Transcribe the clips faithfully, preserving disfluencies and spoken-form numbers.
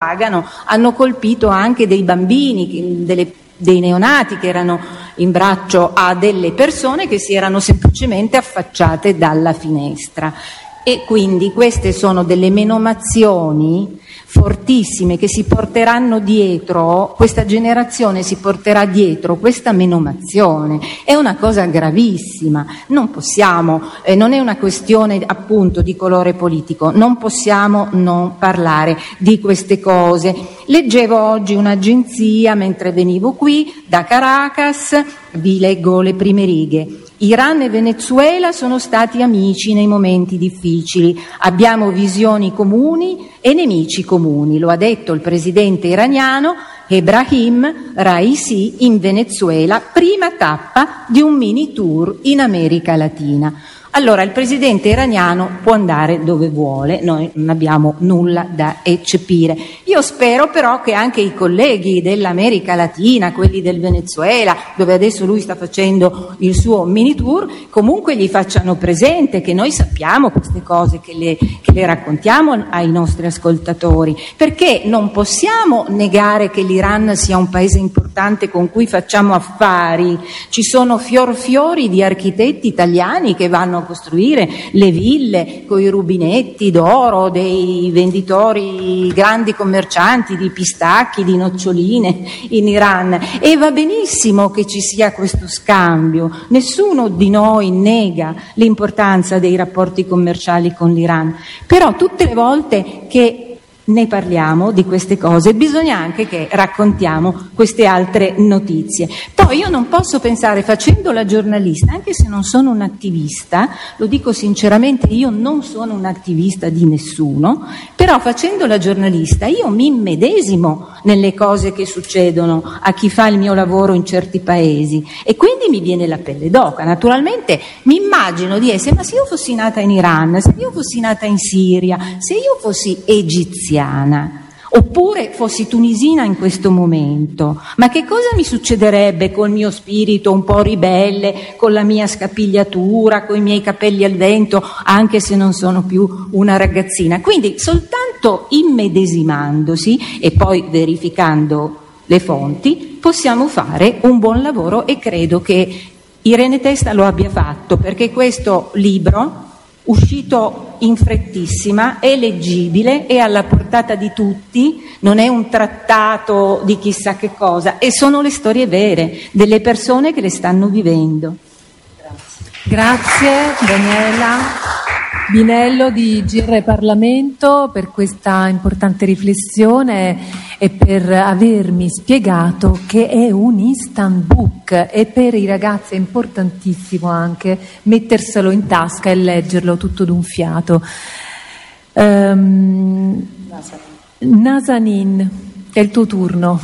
pagano, hanno colpito anche dei bambini, delle, dei neonati che erano in braccio a delle persone che si erano semplicemente affacciate dalla finestra. E quindi queste sono delle menomazioni fortissime che si porteranno dietro, questa generazione si porterà dietro questa menomazione. È una cosa gravissima, non possiamo, eh, non è una questione appunto di colore politico, non possiamo non parlare di queste cose. Leggevo oggi un'agenzia mentre venivo qui da Caracas, vi leggo le prime righe. Iran e Venezuela sono stati amici nei momenti difficili, abbiamo visioni comuni e nemici comuni, lo ha detto il presidente iraniano Ebrahim Raisi in Venezuela, prima tappa di un mini tour in America Latina. Allora, il presidente iraniano può andare dove vuole, noi non abbiamo nulla da eccepire. Io spero però che anche i colleghi dell'America Latina, quelli del Venezuela, dove adesso lui sta facendo il suo mini tour, comunque gli facciano presente che noi sappiamo queste cose, che le, che le raccontiamo ai nostri ascoltatori, perché non possiamo negare che l'Iran sia un paese importante con cui facciamo affari. Ci sono fior fiori di architetti italiani che vanno costruire le ville con i rubinetti d'oro dei venditori, grandi commercianti di pistacchi, di noccioline in Iran, e va benissimo che ci sia questo scambio, nessuno di noi nega l'importanza dei rapporti commerciali con l'Iran, però tutte le volte che ne parliamo di queste cose bisogna anche che raccontiamo queste altre notizie. Poi io non posso pensare, facendo la giornalista, anche se non sono un attivista, lo dico sinceramente, io non sono un attivista di nessuno, però facendo la giornalista io mi immedesimo nelle cose che succedono a chi fa il mio lavoro in certi paesi e quindi mi viene la pelle d'oca. Naturalmente mi immagino di essere, ma se io fossi nata in Iran, se io fossi nata in Siria, se io fossi egiziana, oppure fossi tunisina in questo momento, ma che cosa mi succederebbe col mio spirito un po' ribelle, con la mia scapigliatura, con i miei capelli al vento, anche se non sono più una ragazzina? Quindi soltanto immedesimandosi e poi verificando le fonti possiamo fare un buon lavoro, e credo che Irene Testa lo abbia fatto, perché questo libro, uscito in frettissima, è leggibile, è alla portata di tutti, non è un trattato di chissà che cosa, e sono le storie vere delle persone che le stanno vivendo. Grazie, Grazie Daniela Binello di G R Parlamento per questa importante riflessione e per avermi spiegato che è un instant book, e per i ragazzi è importantissimo anche metterselo in tasca e leggerlo tutto d'un fiato. Um, Nazanin, è il tuo turno.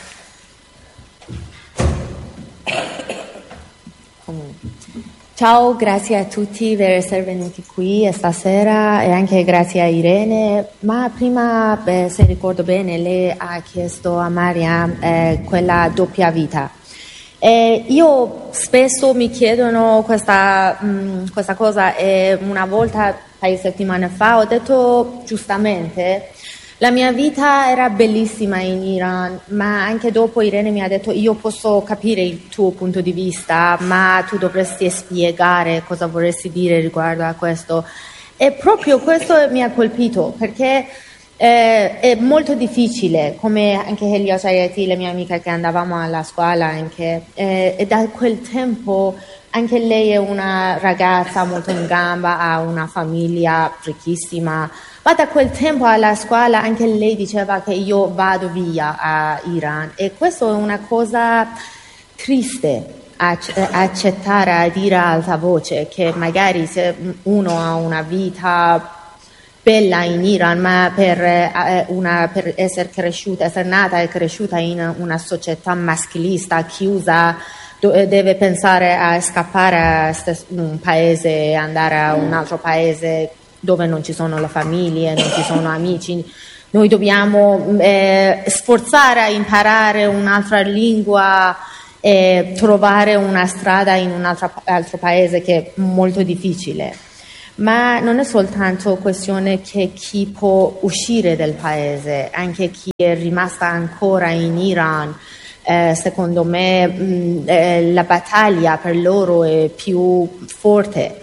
Ciao, grazie a tutti per essere venuti qui stasera, e anche grazie a Irene. Ma prima, beh, se ricordo bene, lei ha chiesto a Mariam eh, quella doppia vita. E io spesso mi chiedono questa, mh, questa cosa, e una volta, un paio di settimane fa, ho detto giustamente: la mia vita era bellissima in Iran, ma anche dopo Irene mi ha detto: io posso capire il tuo punto di vista, ma tu dovresti spiegare cosa vorresti dire riguardo a questo. E proprio questo mi ha colpito, perché eh, è molto difficile, come anche Helia Shayati, la mia amica che andavamo alla scuola anche, eh, e da quel tempo anche lei è una ragazza molto in gamba, ha una famiglia ricchissima, ma da quel tempo alla scuola anche lei diceva che io vado via a Iran, e questo è una cosa triste, accettare, a dire a alta voce che magari se uno ha una vita bella in Iran, ma per, una, per essere cresciuta, essere nata e cresciuta in una società maschilista, chiusa, deve pensare a scappare a un paese e andare a un altro paese dove non ci sono le famiglie, non ci sono amici. Noi dobbiamo eh, sforzare a imparare un'altra lingua e trovare una strada in un altro, altro paese, che è molto difficile. Ma non è soltanto questione che chi può uscire dal paese, anche chi è rimasta ancora in Iran. Eh, secondo me mh, eh, la battaglia per loro è più forte.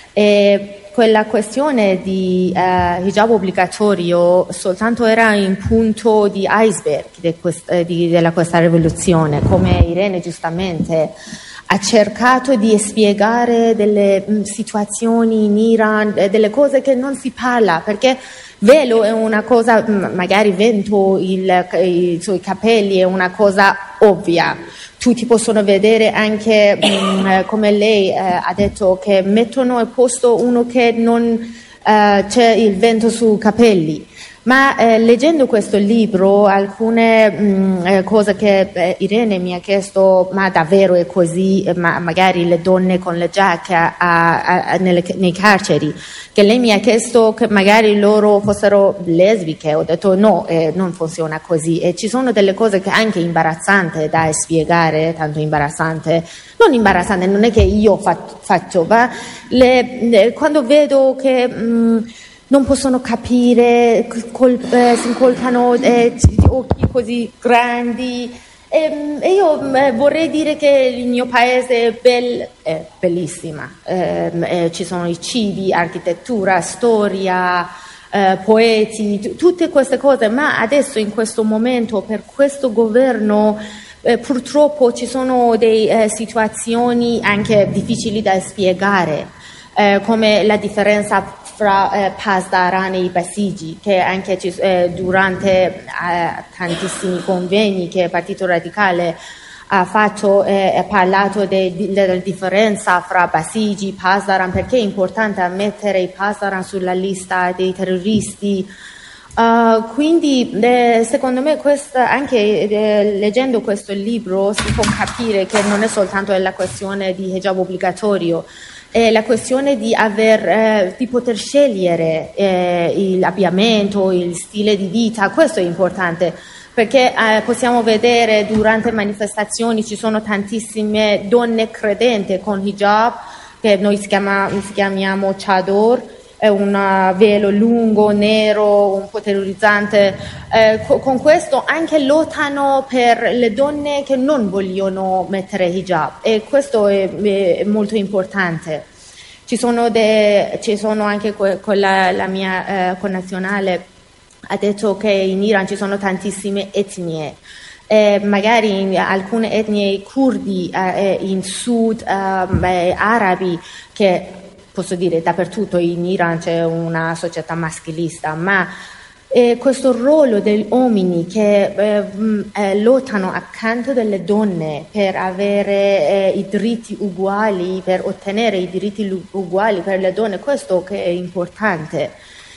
E quella questione di eh, hijab obbligatorio soltanto era un punto di iceberg di quest- eh, di, della questa rivoluzione, come Irene giustamente ha cercato di spiegare delle mh, situazioni in Iran, eh, delle cose che non si parla, perché velo è una cosa, mh, magari vento il, i suoi capelli è una cosa ovvia. Tutti possono vedere anche mh, come lei eh, ha detto che mettono al posto uno che non eh, c'è il vento sui capelli. Ma eh, leggendo questo libro, alcune mh, eh, cose che eh, Irene mi ha chiesto, ma davvero è così, eh, ma magari le donne con le giacche a, a, a, nelle, nei carceri, che lei mi ha chiesto che magari loro fossero lesbiche, ho detto no, eh, non funziona così, e ci sono delle cose che anche imbarazzante da spiegare, tanto imbarazzante, non imbarazzante, non è che io faccio, faccio ma le, le, quando vedo che... Mh, non possono capire, col, eh, si incolpano eh, occhi così grandi e, e io eh, vorrei dire che il mio paese è, bel, è bellissima, eh, eh, ci sono i cibi, architettura, storia, eh, poeti, t- tutte queste cose, ma adesso in questo momento per questo governo eh, purtroppo ci sono delle eh, situazioni anche difficili da spiegare, eh, come la differenza fra eh, Pasdaran e i Basigi, che anche ci, eh, durante eh, tantissimi convegni che il Partito Radicale ha fatto, eh, ha parlato de, de, della differenza fra Basigi e Pasdaran, perché è importante mettere i Pasdaran sulla lista dei terroristi. Uh, quindi eh, secondo me questa, anche eh, leggendo questo libro si può capire che non è soltanto la questione di hijab obbligatorio, è la questione di, aver, eh, di poter scegliere eh, l'abbigliamento, il stile di vita. Questo è importante perché eh, possiamo vedere durante manifestazioni ci sono tantissime donne credenti con hijab, che noi si, chiama, si chiamiamo chador, è un velo lungo, nero, un po' terrorizzante. Eh, co- con questo anche lottano per le donne che non vogliono mettere hijab, e questo è, è molto importante. Ci sono, de, ci sono anche que- quella, la mia eh, connazionale ha detto che in Iran ci sono tantissime etnie. Eh, magari in alcune etnie curdi, eh, in sud, eh, arabi, che posso dire dappertutto in Iran c'è una società maschilista, ma eh, questo ruolo degli uomini che eh, eh, lottano accanto delle donne per avere eh, i diritti uguali, per ottenere i diritti uguali per le donne, questo che è importante.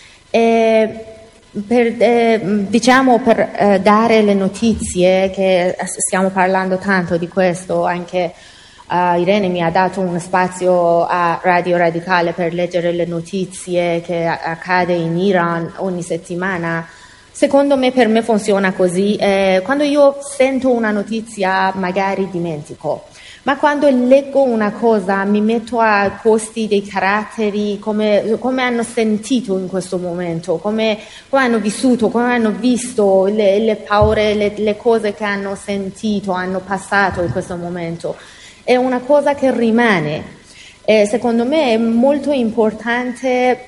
Eh, per, eh, diciamo per eh, dare le notizie, che stiamo parlando tanto di questo, anche Uh, Irene mi ha dato uno spazio a Radio Radicale per leggere le notizie che accade in Iran ogni settimana. Secondo me, per me funziona così. Eh, quando io sento una notizia magari dimentico, ma quando leggo una cosa mi metto ai posti dei caratteri, come, come hanno sentito in questo momento, come, come hanno vissuto, come hanno visto le, le paure, le, le cose che hanno sentito, hanno passato in questo momento. È una cosa che rimane. Eh, secondo me è molto importante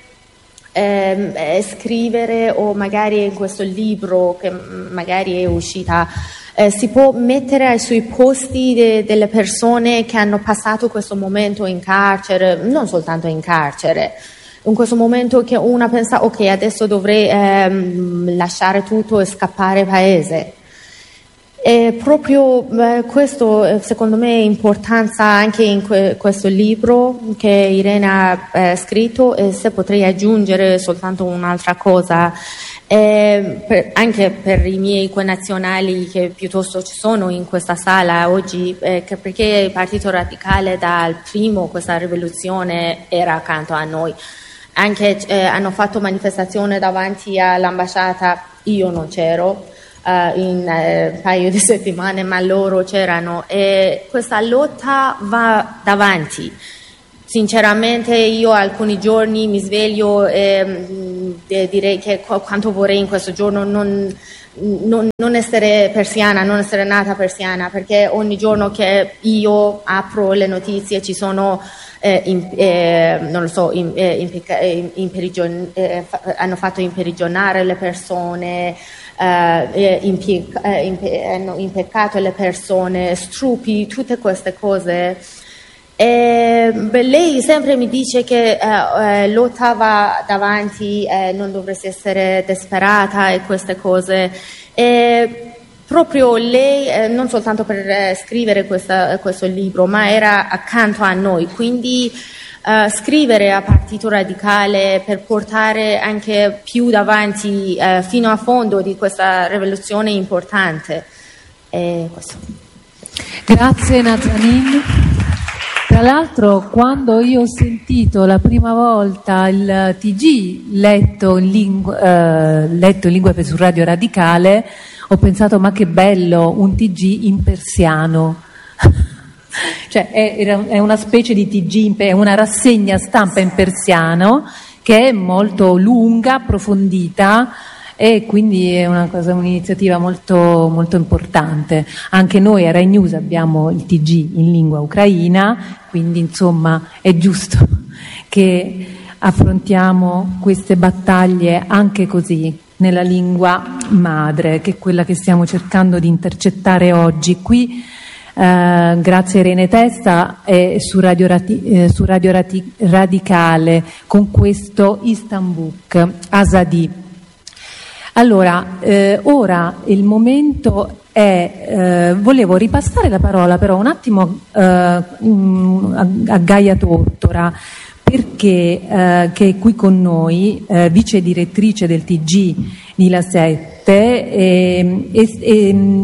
eh, scrivere, o magari in questo libro che magari è uscita, eh, si può mettere sui posti de, delle persone che hanno passato questo momento in carcere, non soltanto in carcere, in questo momento che una pensa ok, adesso dovrei ehm, lasciare tutto e scappare paese. E proprio eh, questo secondo me è importanza anche in que- questo libro che Irene ha eh, scritto, e se potrei aggiungere soltanto un'altra cosa, eh, per, anche per i miei connazionali che piuttosto ci sono in questa sala oggi, eh, che perché il Partito Radicale dal primo questa rivoluzione era accanto a noi, anche eh, hanno fatto manifestazione davanti all'ambasciata, io non c'ero Uh, in uh, un paio di settimane, ma loro c'erano, e questa lotta va davanti. sinceramente io alcuni giorni mi sveglio e eh, direi che quanto vorrei in questo giorno non, non, non essere persiana, non essere nata persiana, perché ogni giorno che io apro le notizie ci sono eh, in, eh, non lo so, in, eh, impicca, eh, imperigion, eh, fa, hanno fatto imprigionare le persone, eh, impicca, eh, impe, hanno impiccato le persone, strupi, tutte queste cose. E, beh, lei sempre mi dice che eh, eh, lottava davanti, eh, non dovresti essere disperata e queste cose. E proprio lei, eh, non soltanto per eh, scrivere questa, questo libro, ma era accanto a noi, quindi eh, scrivere a Partito Radicale per portare anche più davanti, eh, fino a fondo di questa rivoluzione importante. E questo. Grazie Nazanin. Tra l'altro, quando io ho sentito la prima volta il T G letto in, lingu- eh, letto in lingua su Radio Radicale, ho pensato: ma che bello, un T G in persiano. Cioè è, è una specie di T G, è una rassegna stampa in persiano che è molto lunga, approfondita, e quindi è una cosa, un'iniziativa molto, molto importante. Anche noi a Rai News abbiamo il T G in lingua ucraina, quindi insomma è giusto che affrontiamo queste battaglie anche così, nella lingua madre, che è quella che stiamo cercando di intercettare oggi qui. Eh, grazie a Irene Testa e su Radio, Rati, eh, su Radio Rati, Radicale con questo Istanbul Azadi. Allora, eh, ora il momento è, eh, volevo ripassare la parola però un attimo eh, a, a Gaia Tortora, perché eh, che è qui con noi, eh, vice direttrice del T G di La Sette, e, e, e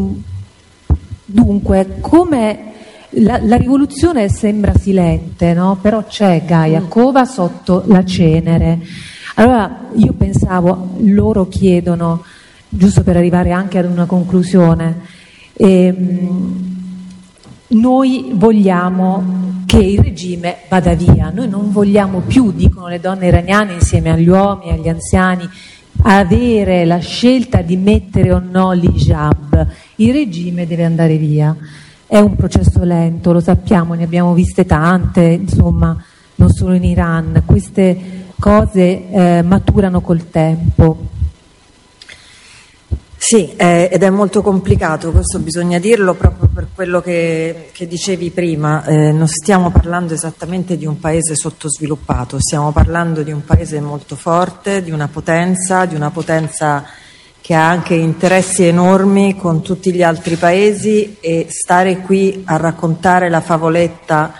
dunque come la, la rivoluzione sembra silente, no? Però c'è Gaia, cova sotto la cenere. Allora io pensavo, loro chiedono, giusto per arrivare anche ad una conclusione, ehm, noi vogliamo che il regime vada via, noi non vogliamo più, dicono le donne iraniane insieme agli uomini, agli anziani, avere la scelta di mettere o no l'hijab, il regime deve andare via. È un processo lento, lo sappiamo, ne abbiamo viste tante, insomma, non solo in Iran, queste cose eh, maturano col tempo. Sì, eh, ed è molto complicato, questo bisogna dirlo proprio per quello che, che dicevi prima. Eh, non stiamo parlando esattamente di un paese sottosviluppato, stiamo parlando di un paese molto forte, di una potenza, di una potenza che ha anche interessi enormi con tutti gli altri paesi, e stare qui a raccontare la favoletta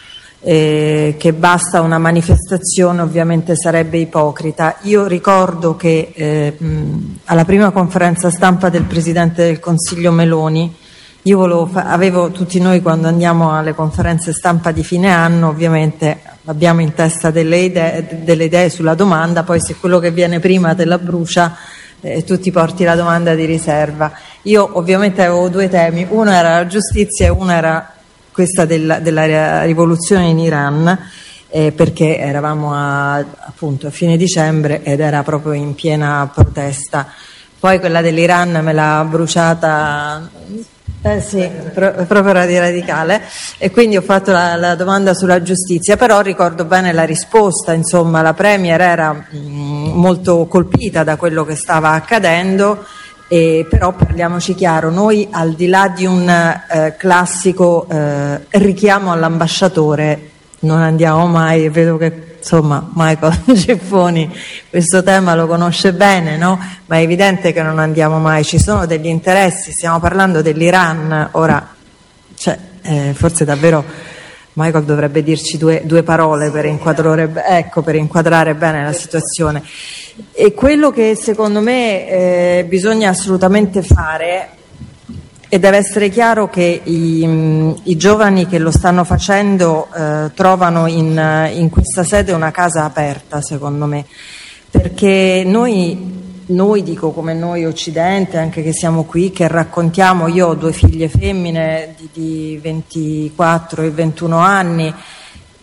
Eh, che basta una manifestazione ovviamente sarebbe ipocrita. Io ricordo che eh, mh, alla prima conferenza stampa del Presidente del Consiglio Meloni, io volevo fa- avevo tutti noi, quando andiamo alle conferenze stampa di fine anno, ovviamente abbiamo in testa delle idee, delle idee sulla domanda, poi se quello che viene prima te la brucia eh, tu ti porti la domanda di riserva. Io ovviamente avevo due temi, uno era la giustizia e uno era questa della, della rivoluzione in Iran, eh, perché eravamo a, appunto a fine dicembre ed era proprio in piena protesta. Poi quella dell'Iran me l'ha bruciata, eh sì, pro, proprio Radio Radicale, e quindi ho fatto la, la domanda sulla giustizia, però ricordo bene la risposta, insomma la Premier era mh, molto colpita da quello che stava accadendo. Eh, però parliamoci chiaro, noi al di là di un eh, classico eh, richiamo all'ambasciatore non andiamo mai, e vedo che insomma Michael Ceffoni questo tema lo conosce bene, no? Ma è evidente che non andiamo mai, ci sono degli interessi, stiamo parlando dell'Iran, ora cioè, eh, forse davvero Michael dovrebbe dirci due, due parole per inquadrare, ecco, per inquadrare bene la situazione. E quello che secondo me eh, bisogna assolutamente fare, e deve essere chiaro che i, i giovani che lo stanno facendo eh, trovano in, in questa sede una casa aperta, secondo me, perché noi Noi, dico come noi Occidente, anche che siamo qui, che raccontiamo, io ho due figlie femmine di, di ventiquattro e ventuno anni,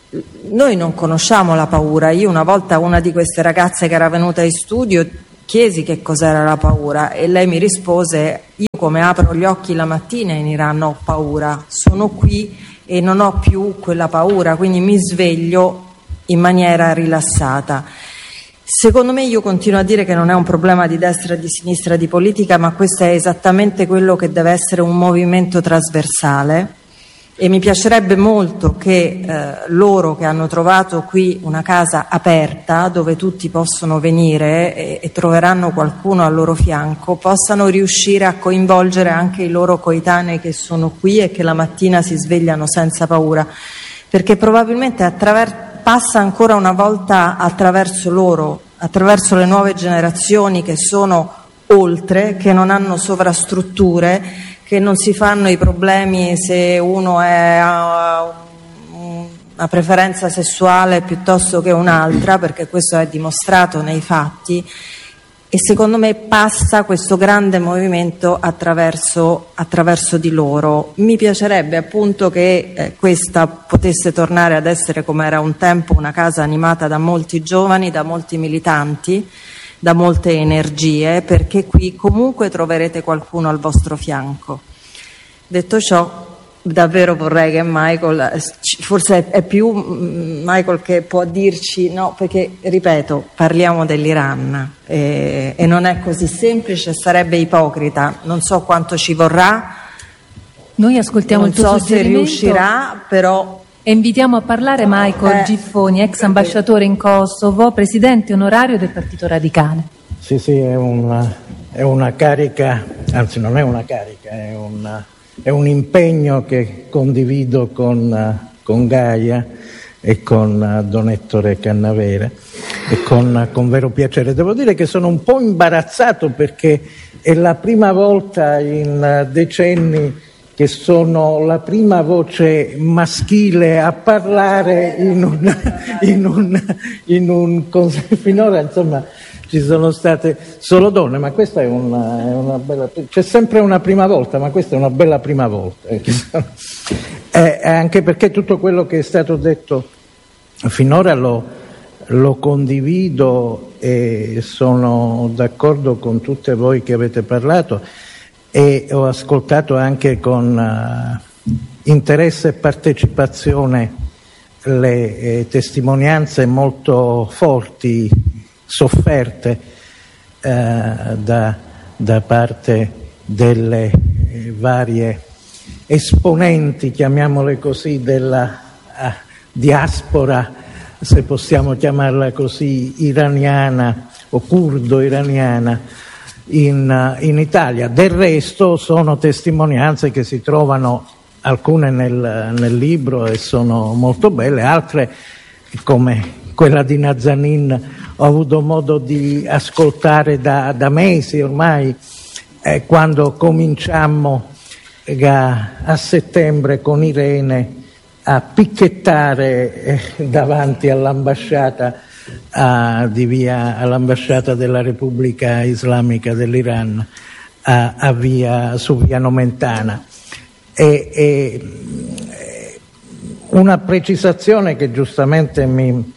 noi non conosciamo la paura. Io una volta una di queste ragazze che era venuta in studio chiesi che cos'era la paura e lei mi rispose: io come apro gli occhi la mattina in Iran ho paura, sono qui e non ho più quella paura, quindi mi sveglio in maniera rilassata. Secondo me, io continuo a dire che non è un problema di destra e di sinistra di politica, ma questo è esattamente quello che deve essere un movimento trasversale. E mi piacerebbe molto che eh, loro che hanno trovato qui una casa aperta dove tutti possono venire e, e troveranno qualcuno al loro fianco, possano riuscire a coinvolgere anche i loro coetanei che sono qui e che la mattina si svegliano senza paura, perché probabilmente attraver- passa ancora una volta attraverso loro, attraverso le nuove generazioni che sono oltre, che non hanno sovrastrutture, che non si fanno i problemi se uno è, ha una preferenza sessuale piuttosto che un'altra, perché questo è dimostrato nei fatti, e secondo me passa questo grande movimento attraverso, attraverso di loro. Mi piacerebbe appunto che eh, questa potesse tornare ad essere, come era un tempo, una casa animata da molti giovani, da molti militanti, da molte energie, perché qui comunque troverete qualcuno al vostro fianco. Detto ciò, davvero vorrei che Michael, forse è più Michael che può dirci, no, perché ripeto, parliamo dell'Iran e, e non è così semplice, sarebbe ipocrita, non so quanto ci vorrà, noi ascoltiamo non il tuo so se riuscirà, però... E invitiamo a parlare Michael Eh, Giffoni, ex ambasciatore in Kosovo, presidente onorario del Partito Radicale. Sì, sì, è una, è una carica, anzi non è una carica, è, una, è un impegno che condivido con, con Gaia e con Don Ettore Cannavera e con, con vero piacere. Devo dire che sono un po' imbarazzato perché è la prima volta in decenni che sono la prima voce maschile a parlare in un, in un, in un finora insomma ci sono state solo donne, ma questa è una, è una bella, c'è sempre una prima volta, ma questa è una bella prima volta, eh, anche perché tutto quello che è stato detto finora lo, lo condivido e sono d'accordo con tutte voi che avete parlato. E ho ascoltato anche con uh, interesse e partecipazione le eh, testimonianze molto forti, sofferte eh, da, da parte delle eh, varie esponenti, chiamiamole così, della uh, diaspora, se possiamo chiamarla così, iraniana o curdo-iraniana, In, in Italia. Del resto sono testimonianze che si trovano alcune nel, nel libro e sono molto belle, altre come quella di Nazanin ho avuto modo di ascoltare da, da mesi ormai, eh, quando cominciammo eh, a settembre con Irene a picchettare eh, davanti all'ambasciata A, di via all'ambasciata della Repubblica Islamica dell'Iran a, a via, su via Nomentana. E, e una precisazione che giustamente mi, uh,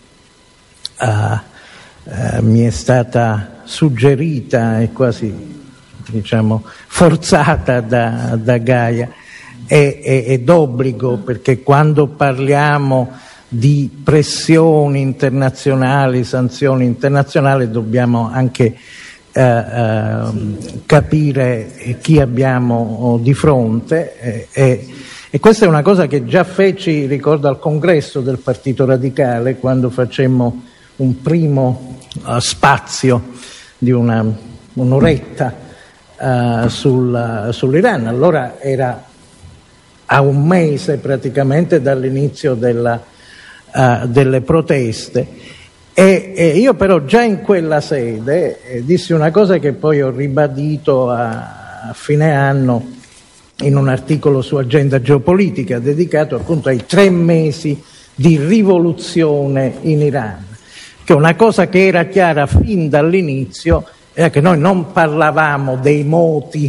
uh, mi è stata suggerita e quasi diciamo forzata da, da Gaia è, è, è d'obbligo, perché quando parliamo di pressioni internazionali, sanzioni internazionali, dobbiamo anche eh, eh, capire chi abbiamo di fronte eh, eh, e questa è una cosa che già feci, ricordo, al congresso del Partito Radicale, quando facemmo un primo uh, spazio di una, un'oretta uh, sul, sull'Iran. Allora era a un mese praticamente dall'inizio della Uh, delle proteste e, e io però già in quella sede eh, dissi una cosa che poi ho ribadito a, a fine anno in un articolo su Agenda Geopolitica dedicato appunto ai tre mesi di rivoluzione in Iran, che una cosa che era chiara fin dall'inizio era che noi non parlavamo dei moti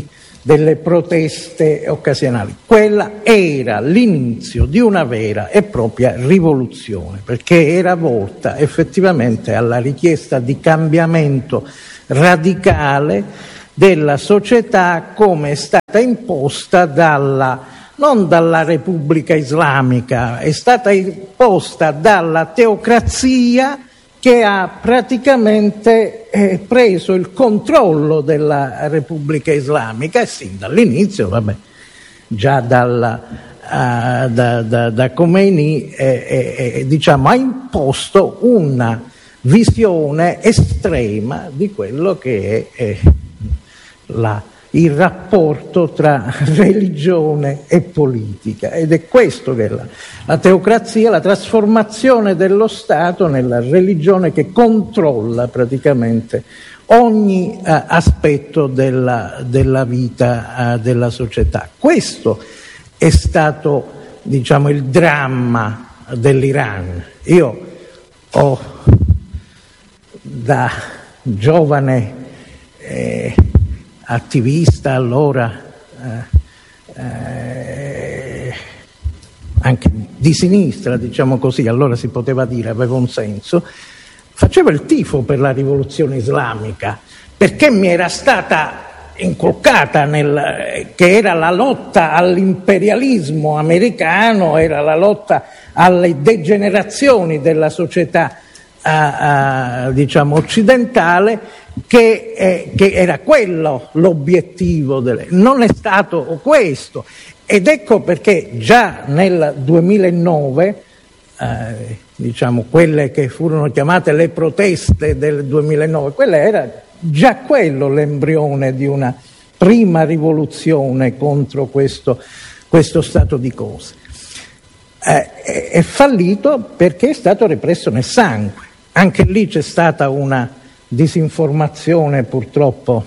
delle proteste occasionali. Quella era l'inizio di una vera e propria rivoluzione, perché era volta effettivamente alla richiesta di cambiamento radicale della società come è stata imposta dalla, non dalla Repubblica Islamica, è stata imposta dalla teocrazia che ha praticamente eh, preso il controllo della Repubblica Islamica e sin dall'inizio, vabbè, già dalla, uh, da, da, da Khomeini, eh, eh, diciamo, ha imposto una visione estrema di quello che è eh, la, il rapporto tra religione e politica, ed è questo che è la, la teocrazia, la trasformazione dello Stato nella religione che controlla praticamente ogni uh, aspetto della, della vita uh, della società. Questo è stato, diciamo, il dramma dell'Iran. Io ho da giovane eh, attivista allora eh, eh, anche di sinistra, diciamo così, allora si poteva dire, aveva un senso, facevo il tifo per la rivoluzione islamica perché mi era stata inculcata nel, che era la lotta all'imperialismo americano, era la lotta alle degenerazioni della società Uh, uh, diciamo occidentale, che, eh, che era quello l'obiettivo delle... non è stato questo, ed ecco perché già nel duemilanove eh, diciamo quelle che furono chiamate le proteste del duemilanove, quella era già quello l'embrione di una prima rivoluzione contro questo, questo stato di cose. Eh, è fallito perché è stato represso nel sangue. Anche lì c'è stata una disinformazione purtroppo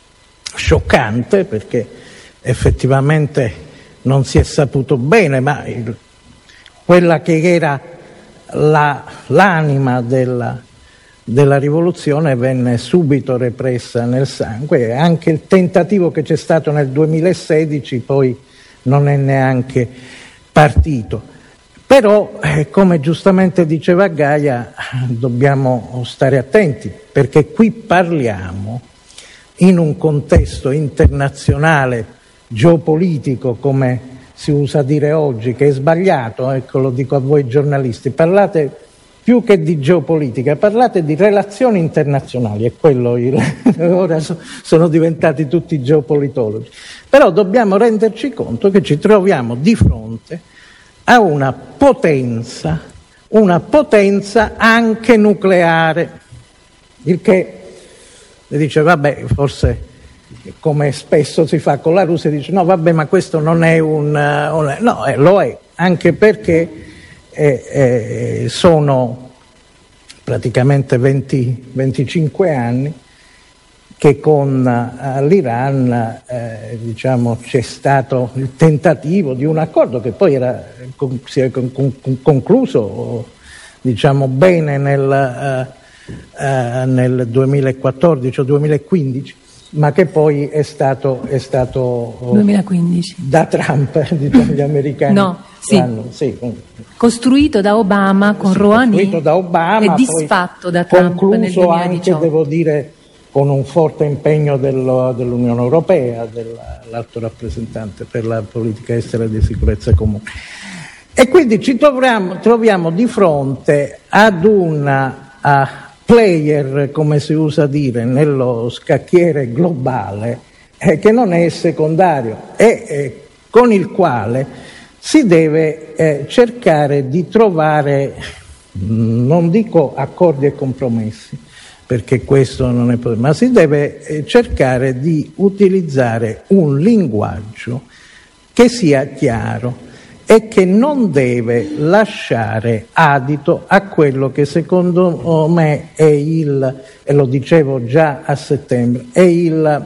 scioccante, perché effettivamente non si è saputo bene, ma il, quella che era la, l'anima della, della rivoluzione venne subito repressa nel sangue, e anche il tentativo che c'è stato nel duemilasedici poi non è neanche partito. Però, eh, come giustamente diceva Gaia, dobbiamo stare attenti, perché qui parliamo in un contesto internazionale geopolitico, come si usa dire oggi, che è sbagliato, ecco, lo dico a voi giornalisti, parlate più che di geopolitica, parlate di relazioni internazionali, è quello il, ora so, sono diventati tutti geopolitologi. Però dobbiamo renderci conto che ci troviamo di fronte a una potenza, una potenza anche nucleare, il che dice vabbè, forse come spesso si fa con la Russia, dice no vabbè, ma questo non è un, un no, eh, lo è, anche perché eh, eh, sono praticamente venti venticinque anni che con uh, l'Iran eh, diciamo, c'è stato il tentativo di un accordo che poi era, con, si è con, con, concluso diciamo, bene nel, uh, uh, nel duemilaquattordici o duemilaquindici, ma che poi è stato, è stato duemilaquindici da Trump, diciamo, gli americani. No, sì. L'hanno, sì. Costruito da Obama con sì, Rouhani da Obama, e disfatto da Trump nel duemiladiciotto. Anche, devo dire, con un forte impegno dello, dell'Unione Europea, dell'alto rappresentante per la politica estera e di sicurezza comune. E quindi ci troviamo, troviamo di fronte ad una uh, player, come si usa dire, nello scacchiere globale, eh, che non è secondario e eh, con il quale si deve eh, cercare di trovare, non dico accordi e compromessi, perché questo non è possibile, ma si deve cercare di utilizzare un linguaggio che sia chiaro e che non deve lasciare adito a quello che secondo me è il, e lo dicevo già a settembre, è il,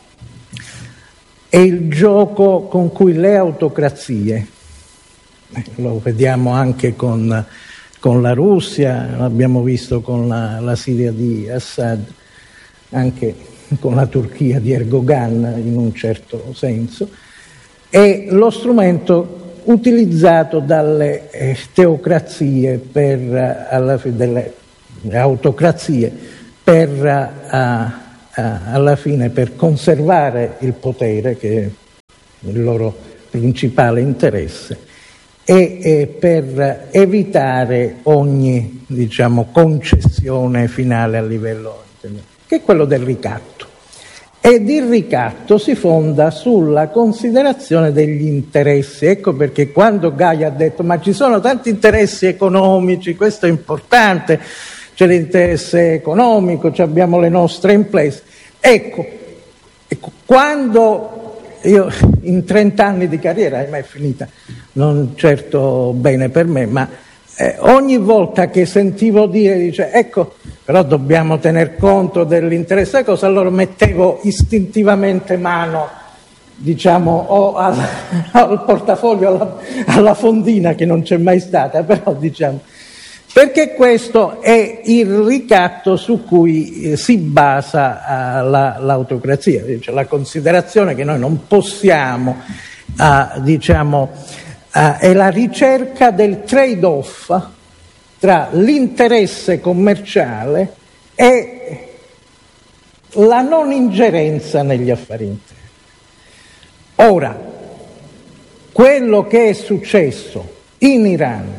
è il gioco con cui le autocrazie, lo vediamo anche con con la Russia, l'abbiamo visto con la, la Siria di Assad, anche con la Turchia di Erdogan in un certo senso, è lo strumento utilizzato dalle eh, teocrazie per, uh, alla, delle autocrazie per uh, uh, alla fine per conservare il potere, che è il loro principale interesse, e, e per evitare ogni, diciamo, concessione finale a livello, che è quello del ricatto. Ed il ricatto si fonda sulla considerazione degli interessi. Ecco perché quando Gaia ha detto ma ci sono tanti interessi economici, questo è importante, c'è l'interesse economico, abbiamo le nostre imprese. Ecco, ecco, quando io in trent'anni di carriera, ahimè è finita, non certo bene per me, ma eh, ogni volta che sentivo dire, dice, ecco, però dobbiamo tener conto dell'interesse, cosa, allora mettevo istintivamente mano, diciamo, o al, al portafoglio, alla, alla fondina, che non c'è mai stata, però diciamo, perché questo è il ricatto su cui eh, si basa eh, la, l'autocrazia, cioè la considerazione che noi non possiamo, eh, diciamo, eh, è la ricerca del trade-off tra l'interesse commerciale e la non ingerenza negli affari interni. Ora, quello che è successo in Iran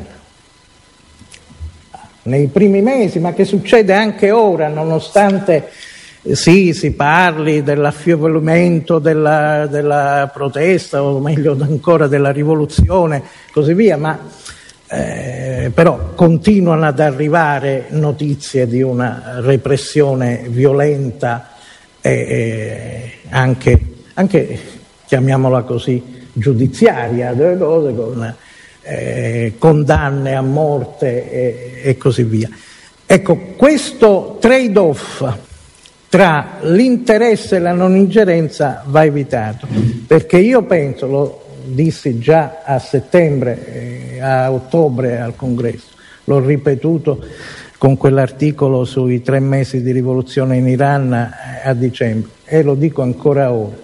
nei primi mesi, ma che succede anche ora, nonostante eh, sì, si parli dell'affievolimento della, della protesta, o meglio ancora della rivoluzione, così via, ma Eh, però continuano ad arrivare notizie di una repressione violenta e eh, anche, anche, chiamiamola così, giudiziaria, delle cose, con eh, condanne a morte e, e così via. Ecco, questo trade-off tra l'interesse e la non ingerenza va evitato, perché io penso, lo dissi già a settembre, eh, a ottobre al congresso, l'ho ripetuto con quell'articolo sui tre mesi di rivoluzione in Iran eh, a dicembre, e lo dico ancora ora,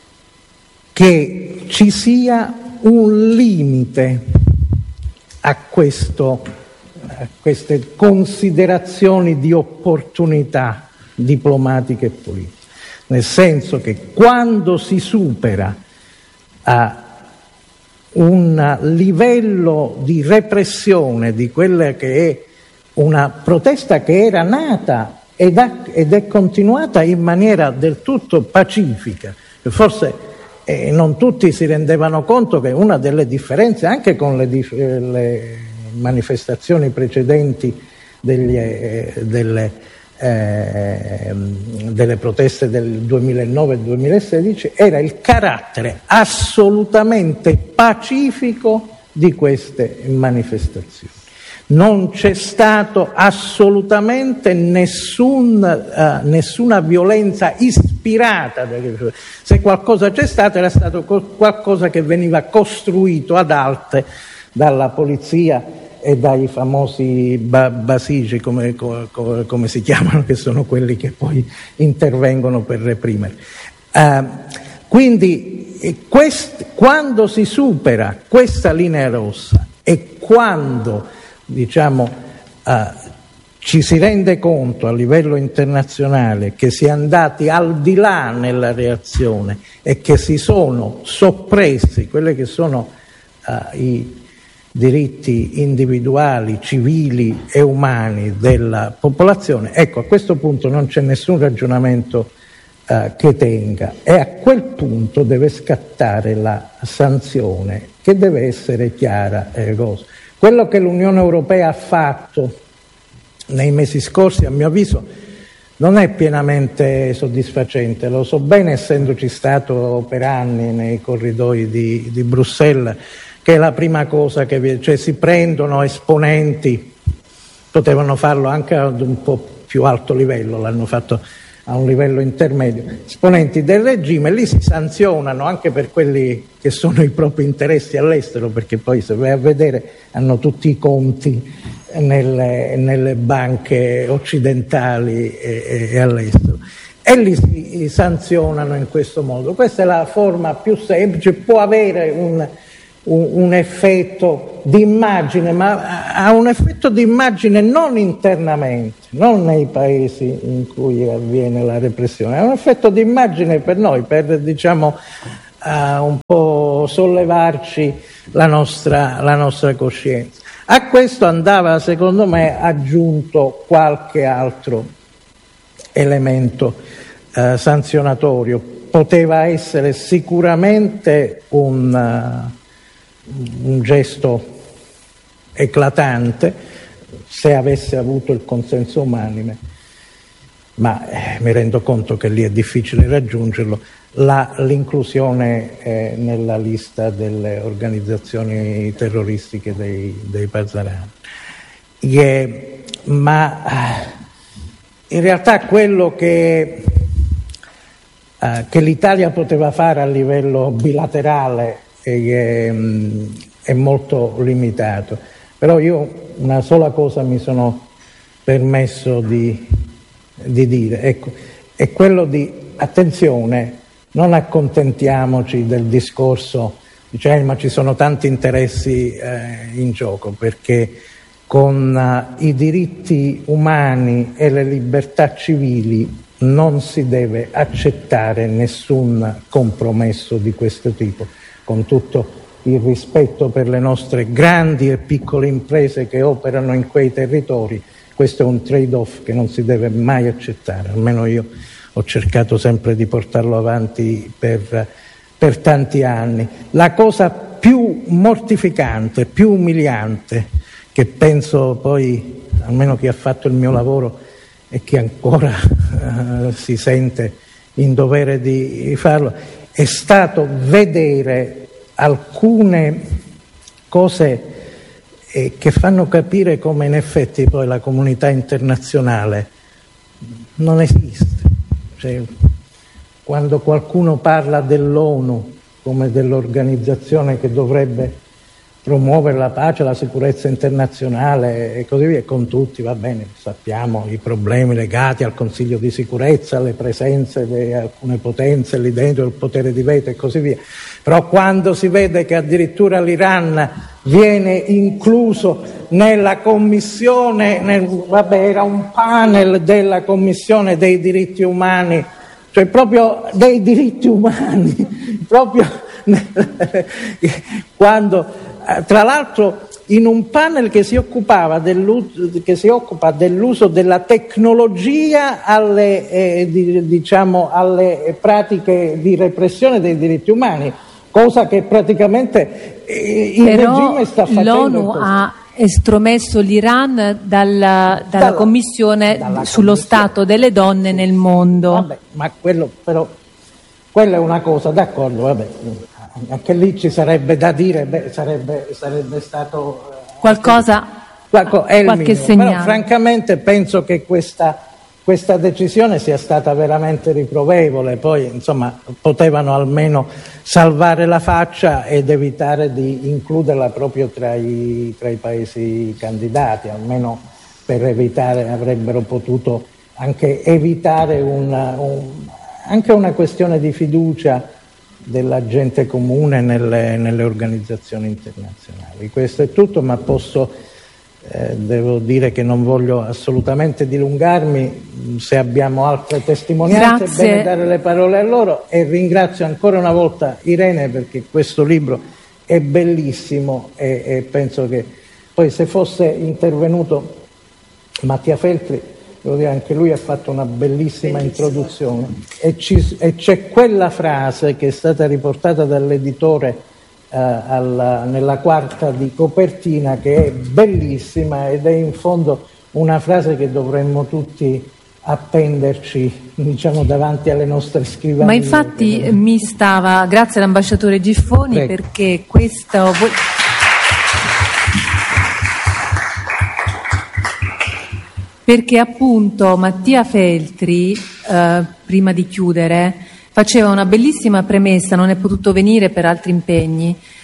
che ci sia un limite a, questo, a queste considerazioni di opportunità diplomatiche e politiche, nel senso che quando si supera a un livello di repressione di quella che è una protesta che era nata ed, ha, ed è continuata in maniera del tutto pacifica. Forse eh, non tutti si rendevano conto che una delle differenze, anche con le, dif- le manifestazioni precedenti degli, eh, delle, eh, delle proteste del duemilanove e duemilasedici, era il carattere assolutamente pacifico di queste manifestazioni. Non c'è stato assolutamente nessun, uh, nessuna violenza ispirata. Se qualcosa c'è stato, era stato qualcosa che veniva costruito ad arte dalla polizia e dai famosi ba- basigi, come, come, come si chiamano, che sono quelli che poi intervengono per reprimere. Uh, quindi quest- quando si supera questa linea rossa e quando, diciamo, uh, ci si rende conto a livello internazionale che si è andati al di là nella reazione e che si sono soppressi quelli che sono uh, i diritti individuali, civili e umani della popolazione, ecco, a questo punto non c'è nessun ragionamento uh, che tenga, e a quel punto deve scattare la sanzione, che deve essere chiara e cosa. Quello che l'Unione Europea ha fatto nei mesi scorsi, a mio avviso, non è pienamente soddisfacente. Lo so bene, essendoci stato per anni nei corridoi di, di Bruxelles, che è la prima cosa che viene, cioè si prendono esponenti, potevano farlo anche ad un po' più alto livello, l'hanno fatto a un livello intermedio, esponenti del regime, lì si sanzionano anche per quelli che sono i propri interessi all'estero, perché poi se vai a vedere hanno tutti i conti nelle, nelle banche occidentali e, e all'estero. e li si sanzionano in questo modo. Questa è la forma più semplice, può avere un, un, un effetto di immagine, ma ha un effetto di immagine non internamente, non nei paesi in cui avviene la repressione, ha un effetto di immagine per noi, per diciamo uh, un po' sollevarci la nostra, la nostra coscienza. A questo andava, secondo me, aggiunto qualche altro elemento eh, sanzionatorio. Poteva essere sicuramente un, uh, un gesto eclatante se avesse avuto il consenso unanime, ma eh, mi rendo conto che lì è difficile raggiungerlo. La, l'inclusione eh, nella lista delle organizzazioni terroristiche dei, dei Pasdaran. Yeah, ma in realtà quello che, eh, che l'Italia poteva fare a livello bilaterale è, è molto limitato, però io una sola cosa mi sono permesso di, di dire, ecco, è quello di attenzione. Non accontentiamoci del discorso, diciamo, ma ci sono tanti interessi eh, in gioco, perché con uh, i diritti umani e le libertà civili non si deve accettare nessun compromesso di questo tipo, con tutto il rispetto per le nostre grandi e piccole imprese che operano in quei territori. Questo è un trade-off che non si deve mai accettare, almeno io ho cercato sempre di portarlo avanti per, per tanti anni. La cosa più mortificante, più umiliante, che penso poi, almeno chi ha fatto il mio lavoro e chi ancora uh, si sente in dovere di farlo, è stato vedere alcune cose eh, che fanno capire come in effetti poi la comunità internazionale non esiste. Cioè, quando qualcuno parla dell'ONU come dell'organizzazione che dovrebbe promuovere la pace, la sicurezza internazionale e così via, con tutti, va bene, sappiamo i problemi legati al Consiglio di sicurezza, alle presenze di alcune potenze lì dentro, il potere di veto e così via, però quando si vede che addirittura l'Iran viene incluso nella commissione, nel, vabbè, era un panel della commissione dei diritti umani, cioè proprio dei diritti umani, proprio quando, tra l'altro in un panel che si occupava che si occupa dell'uso della tecnologia alle, eh, di, diciamo, alle pratiche di repressione dei diritti umani, cosa che praticamente eh, il Però regime sta facendo. L'ONU ha estromesso l'Iran dalla, dalla, dalla commissione dalla sullo commissione. Stato delle donne nel mondo. Vabbè, ma quello però quella è una cosa, d'accordo, vabbè. Anche lì ci sarebbe da dire, beh, sarebbe, sarebbe stato eh, qualcosa, è il qualche minimo. segnale. Però francamente penso che questa, questa decisione sia stata veramente riprovevole, poi insomma potevano almeno salvare la faccia ed evitare di includerla proprio tra i, tra i paesi candidati, almeno per evitare, avrebbero potuto anche evitare una, un, anche una questione di fiducia della gente comune nelle, nelle organizzazioni internazionali. Questo è tutto, ma posso, eh, devo dire che non voglio assolutamente dilungarmi, se abbiamo altre testimonianze Grazie. È bene dare le parole a loro, e ringrazio ancora una volta Irene perché questo libro è bellissimo e, e penso che poi se fosse intervenuto Mattia Feltri, devo dire, anche lui ha fatto una bellissima introduzione e, ci, e c'è quella frase che è stata riportata dall'editore eh, alla, nella quarta di copertina, che è bellissima ed è in fondo una frase che dovremmo tutti appenderci, diciamo, davanti alle nostre scrivanie. Ma infatti mi stava, grazie all'ambasciatore Giffoni, Prego. Perché questo... Perché appunto Mattia Feltri, eh, prima di chiudere, faceva una bellissima premessa, non è potuto venire per altri impegni,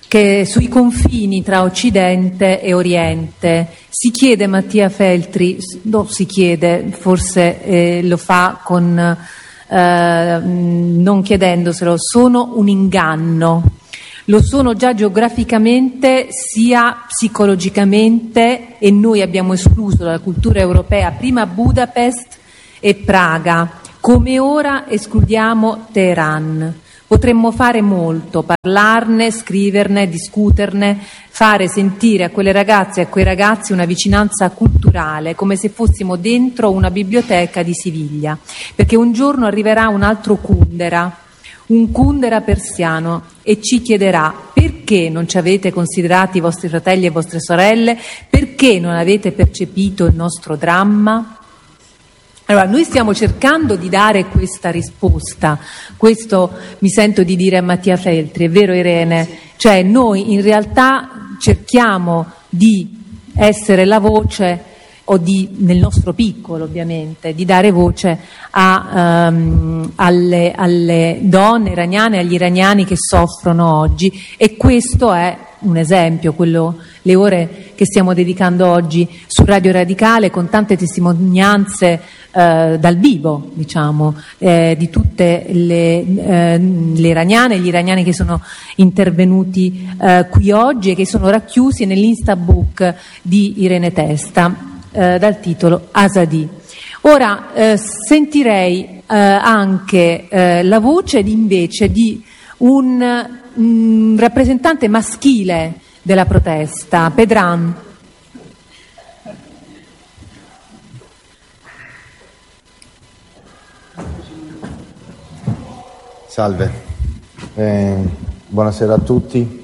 che sui confini tra Occidente e Oriente. Si chiede, Mattia Feltri, no, si chiede, forse eh, lo fa con, eh, non chiedendoselo, sono un inganno. Lo sono già geograficamente sia psicologicamente, e noi abbiamo escluso dalla cultura europea prima Budapest e Praga, come ora escludiamo Teheran. Potremmo fare molto, parlarne, scriverne, discuterne, fare sentire a quelle ragazze e a quei ragazzi una vicinanza culturale, come se fossimo dentro una biblioteca di Siviglia, perché un giorno arriverà un altro Kundera, un Kundera persiano, e ci chiederà: perché non ci avete considerati i vostri fratelli e vostre sorelle? Perché non avete percepito il nostro dramma? Allora, noi stiamo cercando di dare questa risposta, questo mi sento di dire a Mattia Feltri, è vero Irene? Cioè noi in realtà cerchiamo di essere la voce, o di, nel nostro piccolo ovviamente, di dare voce a, um, alle, alle donne iraniane, agli iraniani che soffrono oggi, e questo è un esempio, quello, le ore che stiamo dedicando oggi su Radio Radicale, con tante testimonianze eh, dal vivo, diciamo, eh, di tutte le, eh, le iraniane e gli iraniani che sono intervenuti eh, qui oggi e che sono racchiusi nell'Instabook di Irene Testa, eh, dal titolo Azadi. Ora eh, sentirei eh, anche eh, la voce di, invece di un un rappresentante maschile della protesta, Pedram. Salve, eh, buonasera a tutti.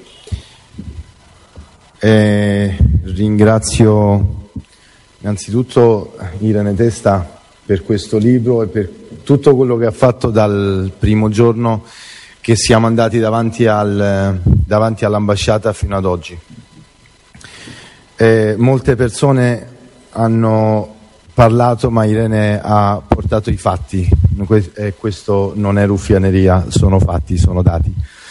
Eh, ringrazio innanzitutto Irene Testa per questo libro e per tutto quello che ha fatto dal primo giorno che siamo andati davanti, al, davanti all'ambasciata fino ad oggi. Eh, molte persone hanno parlato, ma Irene ha portato i fatti, e questo non è ruffianeria, sono fatti, sono dati.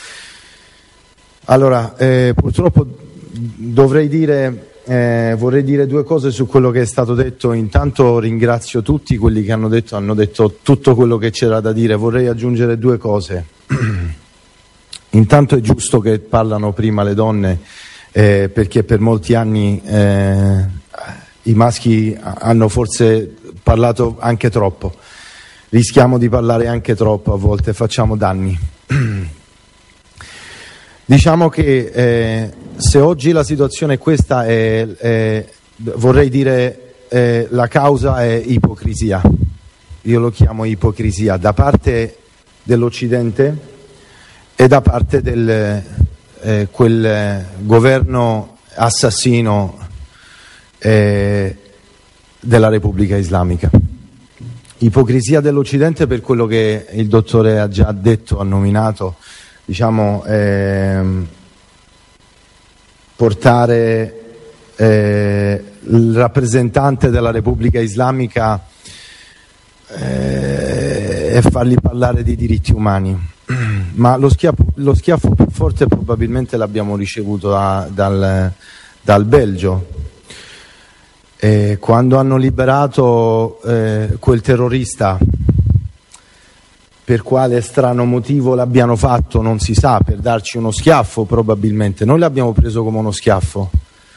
Allora, eh, purtroppo dovrei dire, eh, vorrei dire due cose su quello che è stato detto. Intanto ringrazio tutti quelli che hanno detto, hanno detto tutto quello che c'era da dire. Vorrei aggiungere due cose. Intanto è giusto che parlano prima le donne, eh, perché per molti anni eh, i maschi hanno forse parlato anche troppo. Rischiamo di parlare anche troppo, a volte facciamo danni. Diciamo che eh, se oggi la situazione è questa, è, è, vorrei dire è, la causa è ipocrisia. Io lo chiamo ipocrisia da parte dell'Occidente e da parte del eh, quel governo assassino eh, della Repubblica Islamica. Ipocrisia dell'Occidente per quello che il dottore ha già detto, ha nominato, diciamo, ehm, portare eh, il rappresentante della Repubblica Islamica eh, e fargli parlare di diritti umani. Ma lo schiaffo, lo schiaffo più forte probabilmente l'abbiamo ricevuto da, dal, dal Belgio, eh, quando hanno liberato eh, quel terrorista. Per quale strano motivo l'abbiano fatto non si sa, per darci uno schiaffo probabilmente. Noi l'abbiamo preso come uno schiaffo.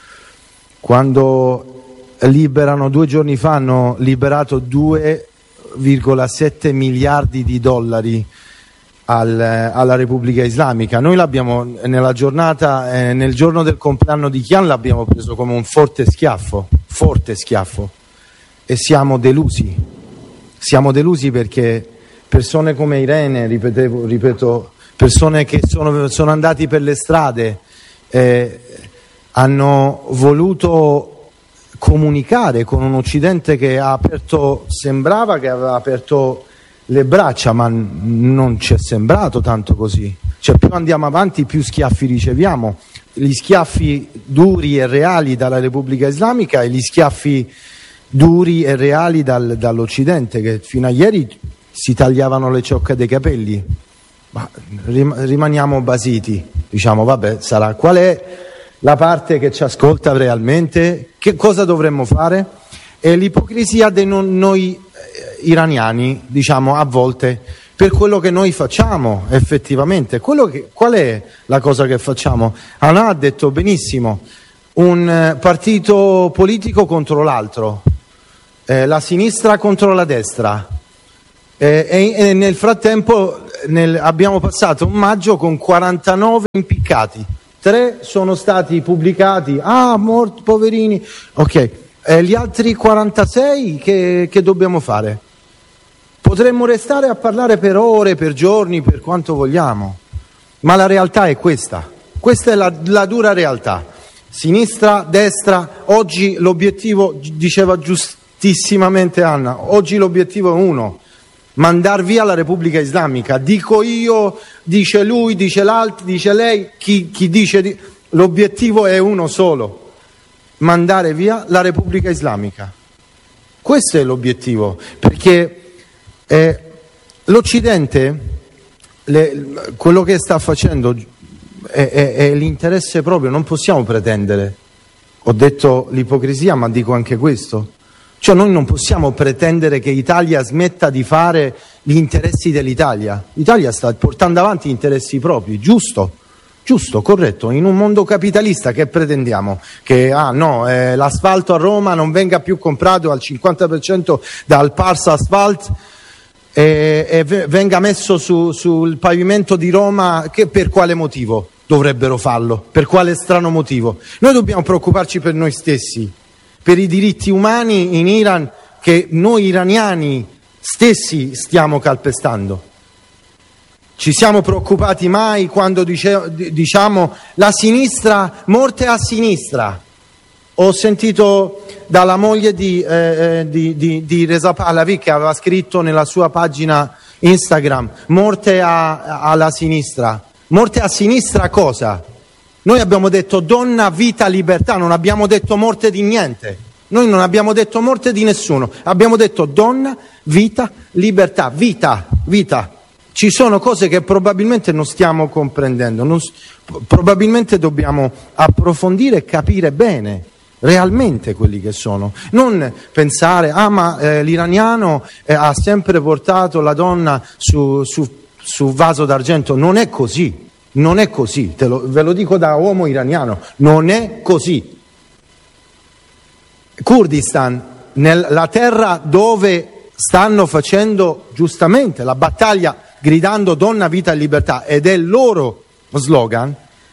Quando liberano, due giorni fa hanno liberato due virgola sette miliardi di dollari al, alla Repubblica Islamica. Noi l'abbiamo nella giornata, eh, nel giorno del compleanno di Chian l'abbiamo preso come un forte schiaffo, forte schiaffo, e siamo delusi. Siamo delusi perché persone come Irene, ripetevo, ripeto, persone che sono, sono andati per le strade, eh, hanno voluto comunicare con un Occidente che ha aperto, sembrava che aveva aperto le braccia, ma non ci è sembrato tanto così. Cioè, più andiamo avanti, più schiaffi riceviamo. Gli schiaffi duri e reali dalla Repubblica Islamica e gli schiaffi duri e reali dal, dall'Occidente, che fino a ieri si tagliavano le ciocche dei capelli. Ma rimaniamo basiti. diciamo vabbè, sarà, qual è la parte che ci ascolta realmente, che cosa dovremmo fare? E l'ipocrisia di non, noi eh, iraniani, diciamo a volte, per quello che noi facciamo effettivamente. Quello che, qual è la cosa che facciamo? Anna ha detto benissimo, un eh, partito politico contro l'altro, eh, la sinistra contro la destra, eh, e, e nel frattempo nel, abbiamo passato un maggio con quarantanove impiccati, tre sono stati pubblicati, ah morti, poverini, ok, e gli altri quarantasei che, che dobbiamo fare? Potremmo restare a parlare per ore, per giorni, per quanto vogliamo, ma la realtà è questa, questa è la, la dura realtà. Sinistra, destra, oggi l'obiettivo, diceva giustissimamente Anna, oggi l'obiettivo è uno, mandar via la Repubblica Islamica. Dico io, dice lui, dice l'altro, dice lei, chi, chi dice... Di... L'obiettivo è uno solo, mandare via la Repubblica Islamica. Questo è l'obiettivo, perché eh, l'Occidente, le, quello che sta facendo è, è, è l'interesse proprio, non possiamo pretendere. Ho detto l'ipocrisia, ma dico anche questo. Cioè noi non possiamo pretendere che l'Italia smetta di fare gli interessi dell'Italia. L'Italia sta portando avanti gli interessi propri, giusto, giusto, corretto. In un mondo capitalista che pretendiamo? Che ah no, eh, l'asfalto a Roma non venga più comprato al cinquanta per cento dal Pars Asphalt e, e venga messo su, sul pavimento di Roma, che per quale motivo dovrebbero farlo? Per quale strano motivo? Noi dobbiamo preoccuparci per noi stessi, per i diritti umani in Iran che noi iraniani stessi stiamo calpestando. Ci siamo preoccupati mai quando dice, diciamo la sinistra, morte a sinistra? Ho sentito dalla moglie di, eh, di, di, di Reza Pahlavi, che aveva scritto nella sua pagina Instagram, morte a, alla sinistra. Morte a sinistra cosa? Noi abbiamo detto donna, vita, libertà, non abbiamo detto morte di niente. Noi non abbiamo detto morte di nessuno, abbiamo detto donna, vita, libertà, vita, vita. Ci sono cose che probabilmente non stiamo comprendendo, non, probabilmente dobbiamo approfondire e capire bene realmente quelli che sono. Non pensare, ah ma eh, l'iraniano eh, ha sempre portato la donna su, su, su vaso d'argento. Non è così. Non è così, te lo, ve lo dico da uomo iraniano, non è così. Kurdistan, nella terra dove stanno facendo giustamente la battaglia gridando donna, vita e libertà, ed è il loro slogan,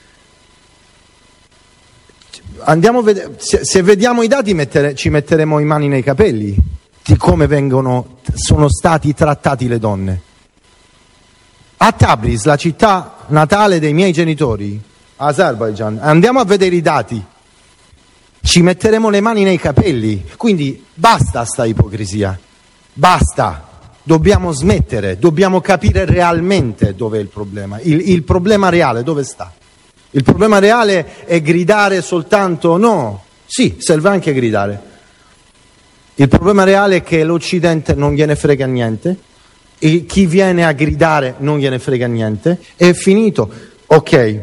andiamo a vedere, se, se vediamo i dati mettere, ci metteremo i mani nei capelli di come vengono, sono stati trattati le donne. A Tabriz, la città natale dei miei genitori, Azerbaijan, andiamo a vedere i dati, ci metteremo le mani nei capelli. Quindi basta sta ipocrisia, basta, dobbiamo smettere, dobbiamo capire realmente dov'è il problema, il, il problema reale dove sta. Il problema reale è gridare soltanto, no, sì, serve anche gridare. Il problema reale è che l'Occidente non gliene frega niente, e chi viene a gridare non gliene frega niente, è finito. Ok,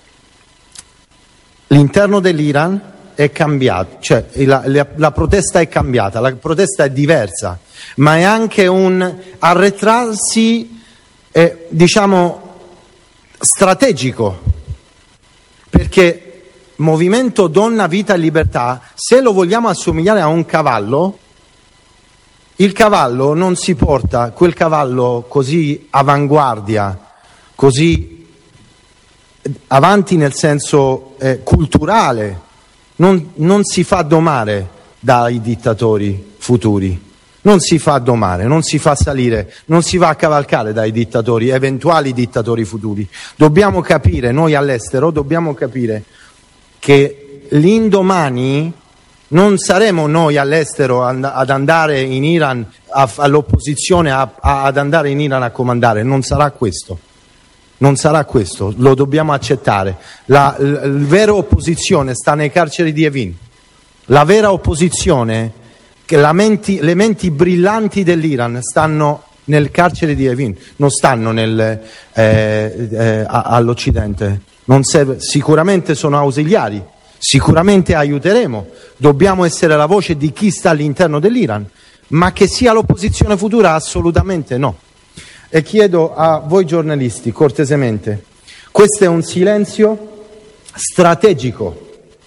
l'interno dell'Iran è cambiato, cioè la, la, la protesta è cambiata, la protesta è diversa, ma è anche un arretrarsi, eh, diciamo, strategico, perché movimento donna, vita e libertà, se lo vogliamo assomigliare a un cavallo, il cavallo non si porta, quel cavallo così avanguardia, così avanti nel senso eh, culturale, non, non si fa domare dai dittatori futuri, non si fa domare, non si fa salire, non si va a cavalcare dai dittatori, eventuali dittatori futuri. Dobbiamo capire, noi all'estero, dobbiamo capire che l'indomani non saremo noi all'estero ad andare in Iran, all'opposizione a, a, ad andare in Iran a comandare, non sarà questo, non sarà questo, lo dobbiamo accettare. La, la, la vera opposizione sta nei carceri di Evin, la vera opposizione, che la menti, le menti brillanti dell'Iran stanno nel carcere di Evin, non stanno nel, eh, eh, all'Occidente. non serve, sicuramente sono ausiliari, sicuramente aiuteremo, dobbiamo essere la voce di chi sta all'interno dell'Iran, ma che sia l'opposizione futura assolutamente no. E chiedo a voi giornalisti cortesemente, questo è un silenzio strategico,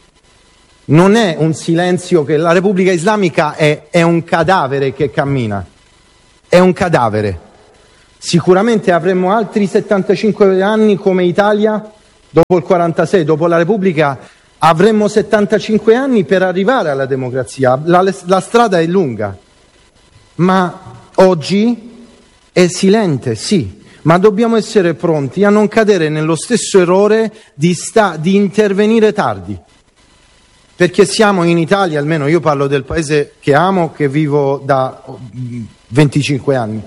non è un silenzio che la Repubblica Islamica è, è un cadavere che cammina, è un cadavere. Sicuramente avremo altri settantacinque anni come Italia, dopo il quarantasei, dopo la Repubblica, avremmo settantacinque anni per arrivare alla democrazia, la, la strada è lunga, ma oggi è silente, sì, ma dobbiamo essere pronti a non cadere nello stesso errore di, sta, di intervenire tardi, perché siamo in Italia, almeno io parlo del paese che amo, che vivo da venticinque anni,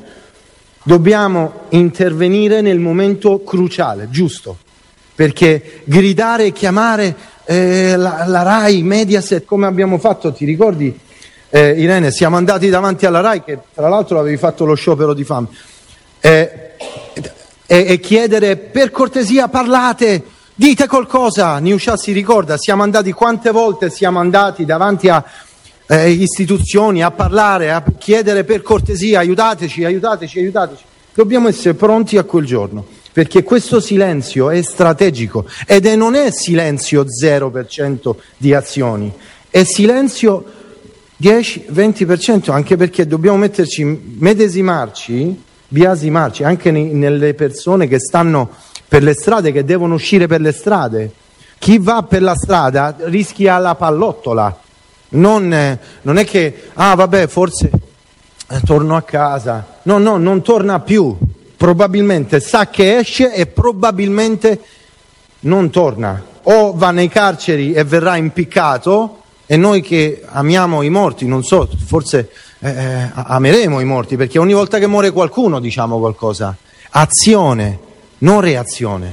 dobbiamo intervenire nel momento cruciale, giusto, perché gridare e chiamare eh, la, la RAI, Mediaset, come abbiamo fatto, ti ricordi eh, Irene, siamo andati davanti alla RAI, che tra l'altro avevi fatto lo sciopero di fame, eh, e, e chiedere per cortesia parlate, dite qualcosa. Niusha si ricorda, siamo andati quante volte siamo andati davanti a eh, istituzioni a parlare, a chiedere per cortesia aiutateci, aiutateci, aiutateci. Dobbiamo essere pronti a quel giorno, perché questo silenzio è strategico ed è, non è silenzio zero per cento di azioni, è silenzio dieci venti per cento, anche perché dobbiamo metterci, medesimarci, biasimarci anche nei, nelle persone che stanno per le strade, che devono uscire per le strade. Chi va per la strada rischia la pallottola, non, eh, non è che, ah vabbè, forse eh, torno a casa, no, no, non torna più, probabilmente sa che esce e probabilmente non torna, o va nei carceri e verrà impiccato, e noi che amiamo i morti, non so, forse eh, ameremo i morti, perché ogni volta che muore qualcuno diciamo qualcosa. Azione, non reazione.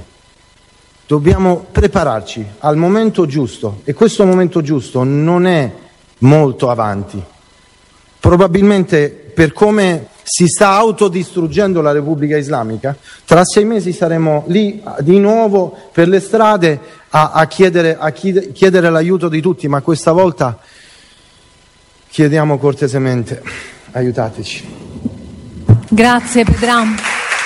Dobbiamo prepararci al momento giusto, e questo momento giusto non è molto avanti. Probabilmente, per come si sta autodistruggendo la Repubblica Islamica, tra sei mesi saremo lì di nuovo per le strade a, a, chiedere, a chiedere l'aiuto di tutti, ma questa volta chiediamo cortesemente, aiutateci. Grazie Pedram.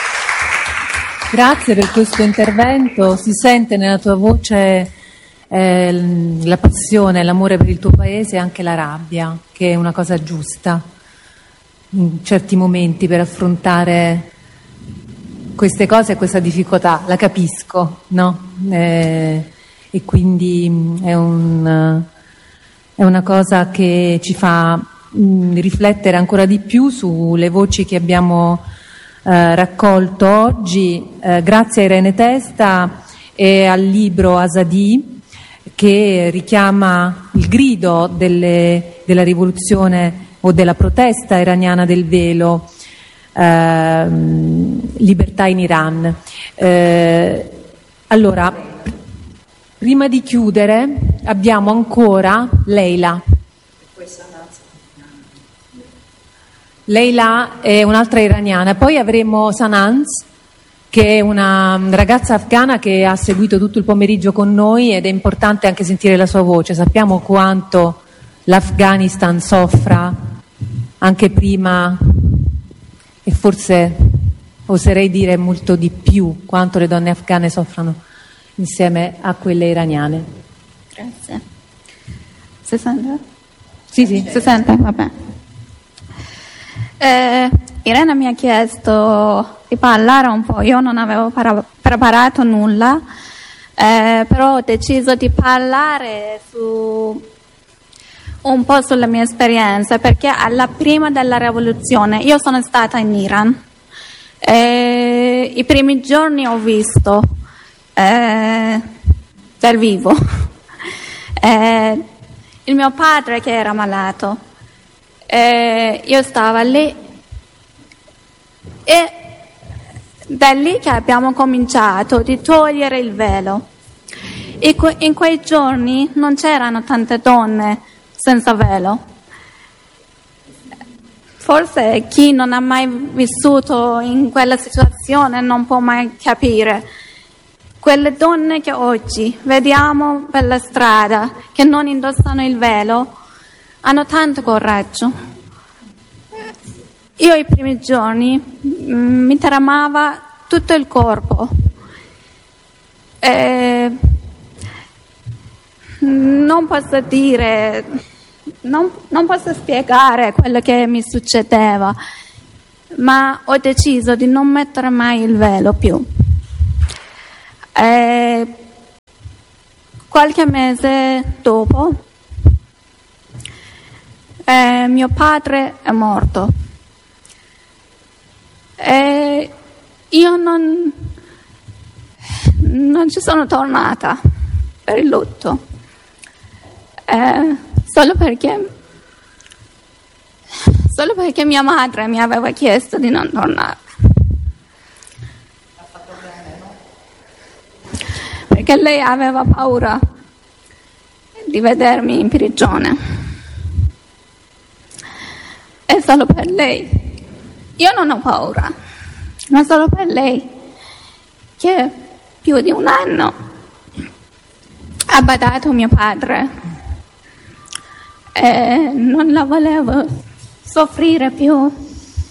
Grazie per questo intervento, si sente nella tua voce eh, la passione, l'amore per il tuo paese e anche la rabbia, che è una cosa giusta in certi momenti per affrontare queste cose e questa difficoltà, la capisco, no? Eh, e quindi è, un, è una cosa che ci fa mh, riflettere ancora di più sulle voci che abbiamo Eh, raccolto oggi, eh, grazie a Irene Testa e al libro Azadi, che richiama il grido delle, della rivoluzione o della protesta iraniana del velo, eh, libertà in Iran. Eh, allora, prima di chiudere abbiamo ancora Leila. Leila è un'altra iraniana, poi avremo Sanaz, che è una ragazza afghana che ha seguito tutto il pomeriggio con noi ed è importante anche sentire la sua voce. Sappiamo quanto l'Afghanistan soffra anche prima e forse oserei dire molto di più quanto le donne afghane soffrano insieme a quelle iraniane. Grazie. Si sente? Sì, sì. Si sente? Vabbè. Eh, Irene mi ha chiesto di parlare un po', io non avevo para- preparato nulla, eh, però ho deciso di parlare su un po' sulla mia esperienza, perché alla prima della rivoluzione io sono stata in Iran, eh, i primi giorni ho visto eh, dal vivo eh, il mio padre che era malato. Eh, io stavo lì e da lì che abbiamo cominciato di togliere il velo, e que- in quei giorni non c'erano tante donne senza velo. Forse chi non ha mai vissuto in quella situazione non può mai capire. quelle donne che oggi vediamo per la strada, che non indossano il velo, hanno tanto coraggio. Io i primi giorni mh, mi tremava tutto il corpo. E non posso dire, non, non posso spiegare quello che mi succedeva, ma ho deciso di non mettere mai il velo più. E qualche mese dopo eh, mio padre è morto e io non, non ci sono tornata per il lutto, eh, solo perché solo perché mia madre mi aveva chiesto di non tornare. Perché lei aveva paura di vedermi in prigione. E solo per lei. Io non ho paura, ma solo per lei, che più di un anno ha badato mio padre e non la volevo soffrire più.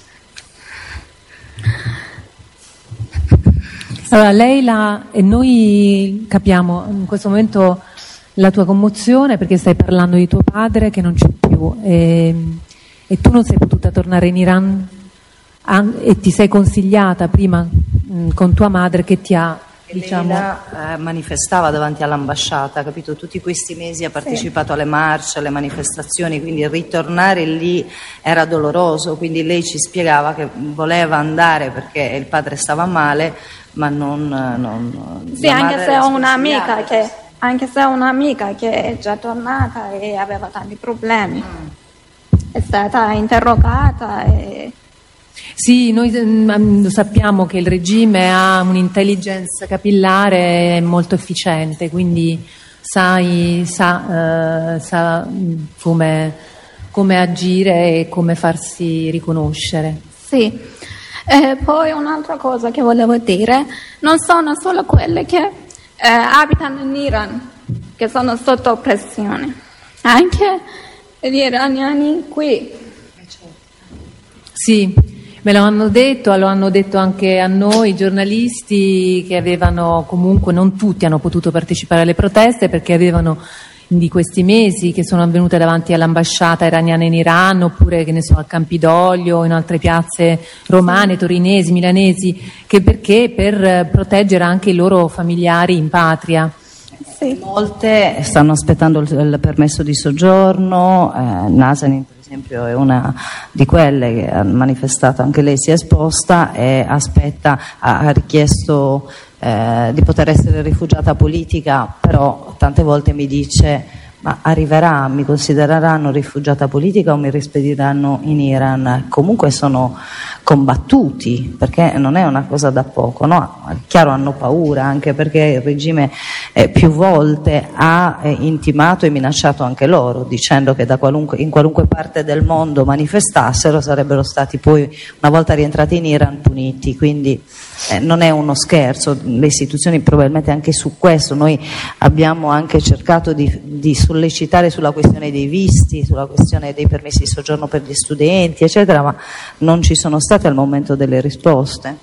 Allora, Leila, e noi capiamo in questo momento la tua commozione perché stai parlando di tuo padre che non c'è più e, e tu non sei potuta tornare in Iran e ti sei consigliata prima mh, con tua madre che ti ha, diciamo... Leila eh, manifestava davanti all'ambasciata, capito? Tutti questi mesi ha partecipato sì. alle marce, alle manifestazioni, quindi ritornare lì era doloroso, quindi lei ci spiegava che voleva andare perché il padre stava male, ma non... non sì, anche se ho un'amica che, anche se ho un'amica che è già tornata e aveva tanti problemi, mm. è stata interrogata e... Sì, noi lo sappiamo che il regime ha un'intelligence capillare molto efficiente, quindi sai, sa, uh, sa come, come agire e come farsi riconoscere. Sì, e poi un'altra cosa che volevo dire, non sono solo quelle che eh, abitano in Iran che sono sotto oppressione, anche gli iraniani qui. Sì. Me lo hanno detto, lo hanno detto anche a noi giornalisti che avevano comunque, non tutti hanno potuto partecipare alle proteste perché avevano di questi mesi che sono avvenute davanti all'ambasciata iraniana in Iran oppure che ne so al Campidoglio, in altre piazze romane, torinesi, milanesi, che perché per proteggere anche i loro familiari in patria. Sì. Molte stanno aspettando il, il permesso di soggiorno, eh, Nazanin per esempio è una di quelle che ha manifestato, anche lei si è esposta e aspetta, ha, ha richiesto eh, di poter essere rifugiata politica, però tante volte mi dice ma arriverà, mi considereranno rifugiata politica o mi rispediranno in Iran? Comunque sono combattuti perché non è una cosa da poco, no? Chiaro, hanno paura anche perché il regime eh, più volte ha eh, intimato e minacciato anche loro dicendo che da qualunque, in qualunque parte del mondo manifestassero sarebbero stati poi una volta rientrati in Iran puniti, quindi eh, non è uno scherzo. Le istituzioni probabilmente anche su questo noi abbiamo anche cercato di, di sollecitare sulla questione dei visti, sulla questione dei permessi di soggiorno per gli studenti eccetera, ma non ci sono state al momento delle risposte.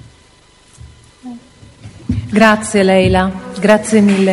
Grazie Leila, grazie mille.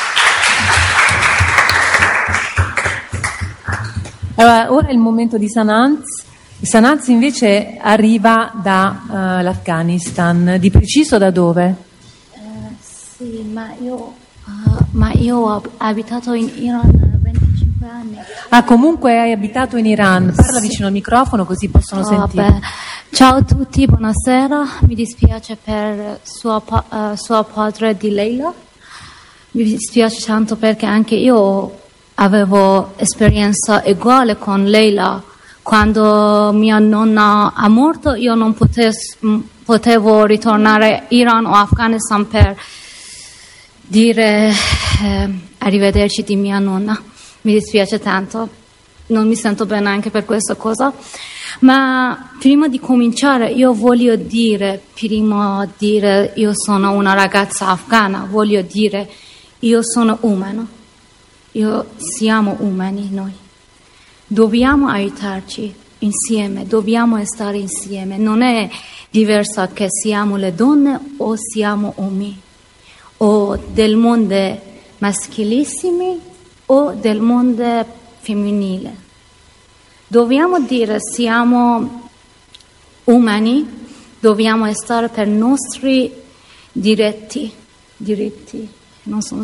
Allora, ora è il momento di Sanaz. Sanaz invece arriva dall'Afghanistan, uh, di preciso da dove? Uh, sì, ma io, uh, ma io ho abitato in Iran venticinque anni. Ah, comunque hai abitato in Iran. Parla sì. vicino al microfono così possono oh, sentire. Beh. Ciao a tutti, buonasera. Mi dispiace per suo, uh, suo padre di Leila. Mi dispiace tanto perché anche io avevo esperienza uguale con Leila. Quando mia nonna è morta io non potevo, potevo ritornare in Iran o Afghanistan per dire eh, arrivederci di mia nonna. Mi dispiace tanto, non mi sento bene anche per questa cosa. Ma prima di cominciare io voglio dire, prima di dire io sono una ragazza afghana, voglio dire io sono umano, io siamo umani noi. Dobbiamo aiutarci insieme, dobbiamo stare insieme, non è diverso che siamo le donne o siamo uomini, o del mondo maschilissimi o del mondo femminile. Dobbiamo dire siamo umani, dobbiamo stare per i nostri diritti, diritti, non sono